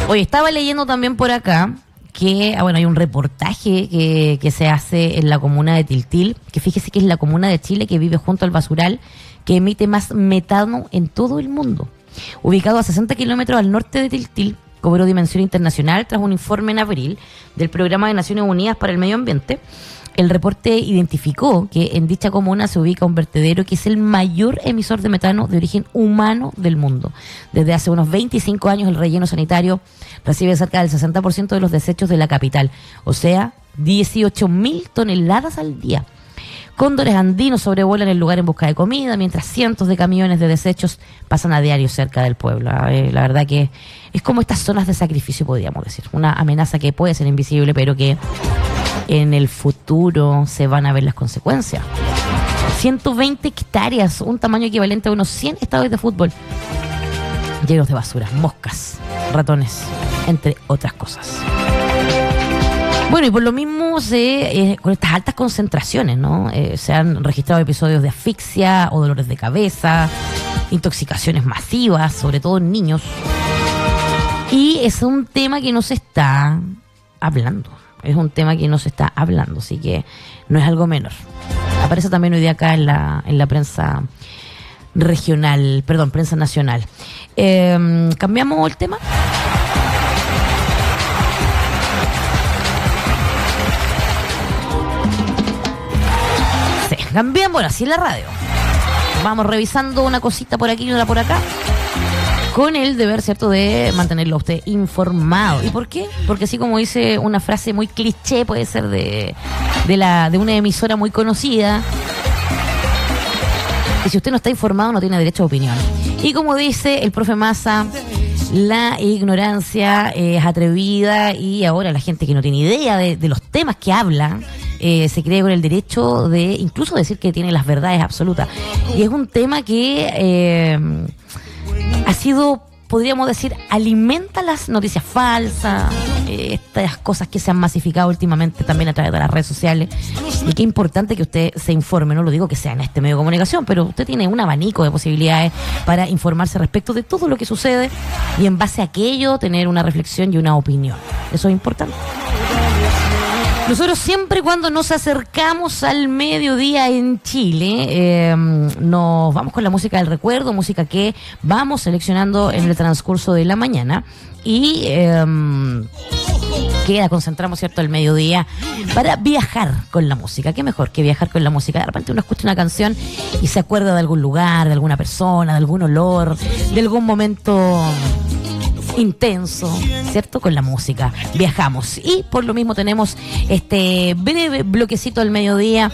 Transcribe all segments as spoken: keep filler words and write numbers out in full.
Oye, estaba leyendo también por acá que, ah, bueno, hay un reportaje que, que se hace en la comuna de Tiltil, que fíjese que es la comuna de Chile que vive junto al basural, que emite más metano en todo el mundo. Ubicado a sesenta kilómetros al norte de Tiltil, cobró dimensión internacional tras un informe en abril del Programa de Naciones Unidas para el Medio Ambiente. El reporte identificó que en dicha comuna se ubica un vertedero que es el mayor emisor de metano de origen humano del mundo. Desde hace unos veinticinco años el relleno sanitario recibe cerca del sesenta por ciento de los desechos de la capital, o sea, dieciocho mil toneladas al día. Cóndores andinos sobrevuelan el lugar en busca de comida, mientras cientos de camiones de desechos pasan a diario cerca del pueblo. Eh, la verdad que es como estas zonas de sacrificio, podríamos decir. Una amenaza que puede ser invisible, pero que en el futuro se van a ver las consecuencias. ciento veinte hectáreas, un tamaño equivalente a unos cien estadios de fútbol, llenos de basura, moscas, ratones, entre otras cosas. Bueno, y por lo mismo, se, eh, con estas altas concentraciones, ¿no? Eh, se han registrado episodios de asfixia o dolores de cabeza, intoxicaciones masivas, sobre todo en niños. Y es un tema que no se está hablando. Es un tema que no se está hablando, así que no es algo menor. Aparece también hoy día acá en la, en la prensa regional, perdón, prensa nacional. Eh, ¿Cambiamos el tema? Cambiamos, bueno, así en la radio. Vamos revisando una cosita por aquí y una por acá, con el deber, ¿cierto?, de mantenerlo a usted informado. ¿Y por qué? Porque así como dice una frase muy cliché, puede ser de, de, la, de una emisora muy conocida, que si usted no está informado no tiene derecho a opinión. Y como dice el profe Massa, la ignorancia es atrevida, y ahora la gente que no tiene idea de, de los temas que habla eh, se cree con el derecho de incluso decir que tiene las verdades absolutas. Y es un tema que eh, ha sido, podríamos decir, alimenta las noticias falsas, eh, estas cosas que se han masificado últimamente también a través de las redes sociales. Y qué importante que usted se informe, no lo digo que sea en este medio de comunicación, pero usted tiene un abanico de posibilidades para informarse respecto de todo lo que sucede y en base a aquello tener una reflexión y una opinión. Eso es importante. Nosotros siempre cuando nos acercamos al mediodía en Chile, eh, nos vamos con la música del recuerdo, música que vamos seleccionando en el transcurso de la mañana y eh, que la concentramos, ¿cierto?, al mediodía para viajar con la música. ¿Qué mejor que viajar con la música? De repente uno escucha una canción y se acuerda de algún lugar, de alguna persona, de algún olor, de algún momento intenso, ¿cierto? Con la música viajamos, y por lo mismo tenemos este breve bloquecito al mediodía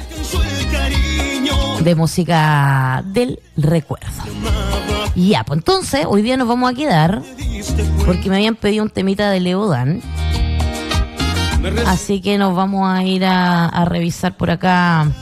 de música del recuerdo. Ya, pues entonces hoy día nos vamos a quedar porque me habían pedido un temita de Leodán, así que nos vamos a ir a, a revisar por acá